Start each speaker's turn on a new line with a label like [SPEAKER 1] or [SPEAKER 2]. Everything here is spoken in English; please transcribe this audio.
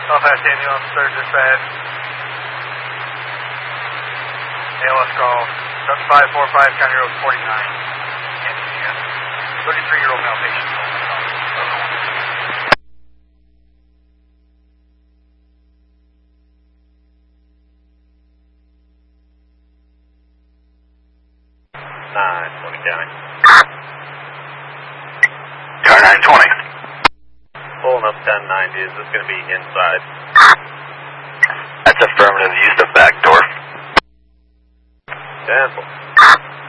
[SPEAKER 1] Belfast ambulance, third dispatch. ALS call, 7545 County Road 49. 33-year-old male patient.
[SPEAKER 2] 920 County.
[SPEAKER 3] Car 920.
[SPEAKER 2] Pulling up 1090, is this going to be inside?
[SPEAKER 3] That's affirmative, use the back door.
[SPEAKER 2] 10.